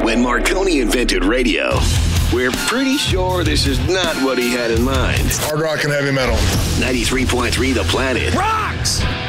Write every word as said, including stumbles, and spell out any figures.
When Marconi invented radio, we're pretty sure this is not what he had in mind. Hard rock and heavy metal. ninety-three point three The Planet rocks!